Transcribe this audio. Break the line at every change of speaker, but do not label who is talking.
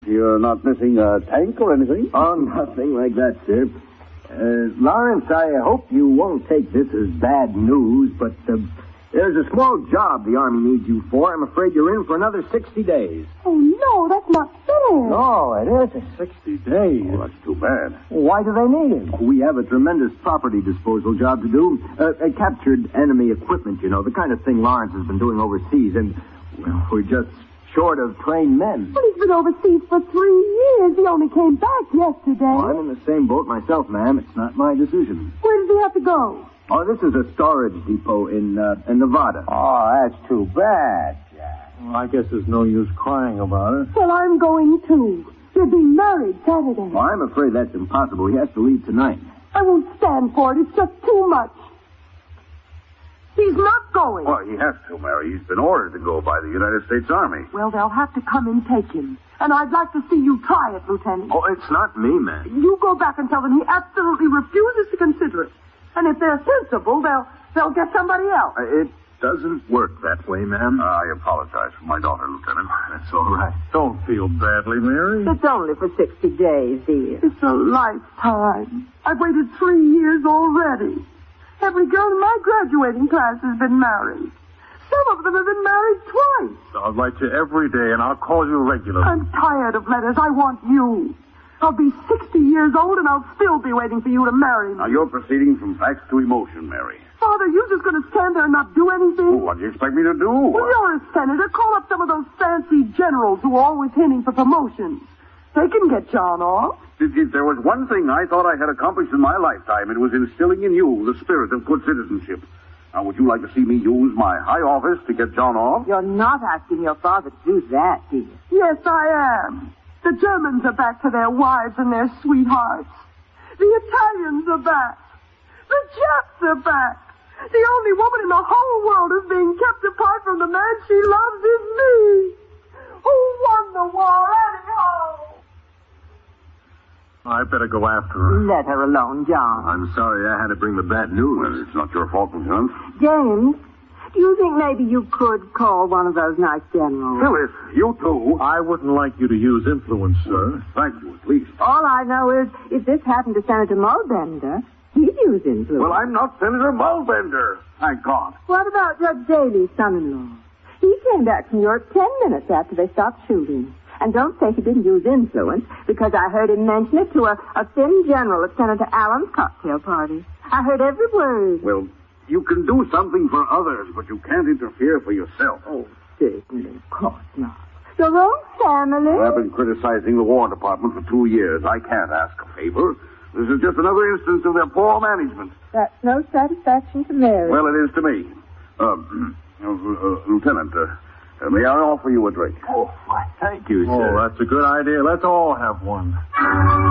You're not missing a tank or anything?
Oh, nothing like that, sir. Lawrence, I hope you won't take this as bad news, but there's a small job the Army needs you for. I'm afraid you're in for another 60 days.
Oh, no, that's not fair.
No, it isn't.
60 days? Oh, that's too bad.
Why do they need him? We have a tremendous property disposal job to do. Captured enemy equipment, you know, the kind of thing Lawrence has been doing overseas, and well, we're just short of trained men.
But he's been overseas for 3 years. He only came back yesterday.
Well, I'm in the same boat myself, ma'am. It's not my decision.
Where does he have to go?
Oh, this is a storage depot in Nevada.
Oh, that's too bad, Jack.
Well, I guess there's no use crying about it.
Well, I'm going too. We're being married Saturday.
Well, I'm afraid that's impossible. He has to leave tonight.
I won't stand for it. It's just too much. He's not going.
Well, he has to, Mary. He's been ordered to go by the United States Army.
Well, they'll have to come and take him. And I'd like to see you try it, Lieutenant.
Oh, it's not me, ma'am.
You go back and tell them he absolutely refuses to consider it. And if they're sensible, they'll get somebody else.
It doesn't work that way, ma'am.
I apologize for my daughter, Lieutenant.
That's all right.
Don't feel badly, Mary.
It's only for 60 days, dear.
It's a lifetime. I've waited 3 years already. Every girl in my graduating class has been married. Some of them have been married twice.
I'll write you every day, and I'll call you regularly.
I'm tired of letters. I want you. I'll be 60 years old, and I'll still be waiting for you to marry me.
Now, you're proceeding from facts to emotion, Mary.
Father, you just going to stand there and not do anything?
What do you expect me to do?
Well, you're a senator. Call up some of those fancy generals who are always hinting for promotions. They can get John off.
If there was one thing I thought I had accomplished in my lifetime, it was instilling in you the spirit of good citizenship. Now, would you like to see me use my high office to get John off?
You're not asking your father to do that, dear.
Yes, I am. The Germans are back to their wives and their sweethearts. The Italians are back. The Japs are back. The only woman in the whole world who's being kept apart from the man she loves is me. Who won the war anyhow?
I better go after her.
Let her alone, John.
I'm sorry I had to bring the bad news.
Well, it's not your fault, Lieutenant.
James, do you think maybe you could call one of those nice generals?
Phyllis, you too.
I wouldn't like you to use influence, sir.
Thank you, at least.
All I know is if this happened to Senator Mulbender, he'd use influence.
Well, I'm not Senator Mulbender. Thank God.
What about Judge Daly's son-in-law? He came back from Europe 10 minutes after they stopped shooting. And don't say he didn't use influence, because I heard him mention it to a thin general at Senator Allen's cocktail party. I heard every word.
Well, you can do something for others, but you can't interfere for yourself.
Oh, certainly, of course not. Your own family?
I've been criticizing the War Department for 2 years. I can't ask a favor. This is just another instance of their poor management.
That's no satisfaction to Mary.
Well, it is to me. Lieutenant, may I offer you a drink?
Oh, why, thank you, sir.
Oh, that's a good idea. Let's all have one.